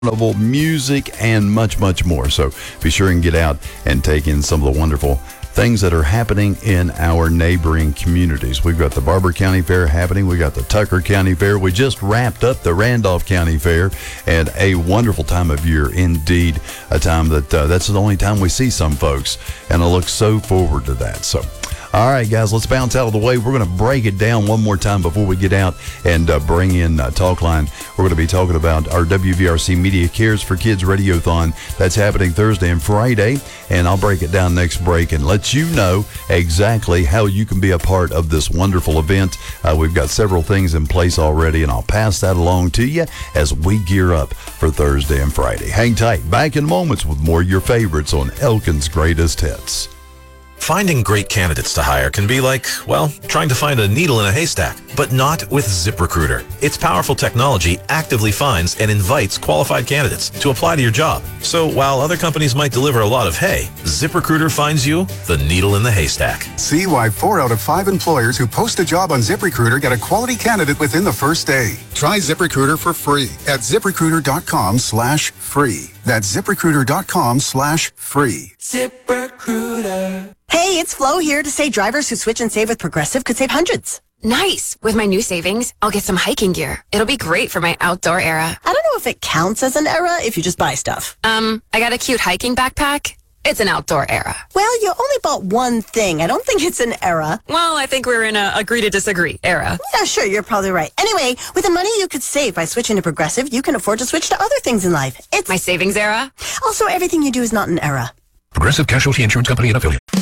music, and much, much more. So be sure and get out and take in some of the wonderful things that are happening in our neighboring communities. We've got the Barber County Fair happening. We got the Tucker County Fair. We just wrapped up the Randolph County Fair, and a wonderful time of year indeed. A time that's the only time we see some folks, and I look so forward to that. So, all right, guys, let's bounce out of the way. We're going to break it down one more time before we get out and bring in Talkline. We're going to be talking about our WVRC Media Cares for Kids Radiothon. That's happening Thursday and Friday, and I'll break it down next break and let you know exactly how you can be a part of this wonderful event. We've got several things in place already, and I'll pass that along to you as we gear up for Thursday and Friday. Hang tight. Back in moments with more of your favorites on Elkin's Greatest Hits. Finding great candidates to hire can be like, well, trying to find a needle in a haystack, but not with ZipRecruiter. Its powerful technology actively finds and invites qualified candidates to apply to your job. So while other companies might deliver a lot of hay, ZipRecruiter finds you the needle in the haystack. See why 4 out of 5 employers who post a job on ZipRecruiter get a quality candidate within the first day. Try ZipRecruiter for free at ZipRecruiter.com/free. That's ZipRecruiter.com/free. ZipRecruiter. Hey, it's Flo here to say drivers who switch and save with Progressive could save hundreds. Nice. With my new savings, I'll get some hiking gear. It'll be great for my outdoor era. I don't know if it counts as an era if you just buy stuff. I got a cute hiking backpack. It's an outdoor era. Well, you only bought one thing. I don't think it's an era. Well, I think we're in a agree to disagree era. Yeah, sure, you're probably right. Anyway, with the money you could save by switching to Progressive, you can afford to switch to other things in life. It's my savings era. Also, everything you do is not an era. Progressive Casualty Insurance Company and Affiliate.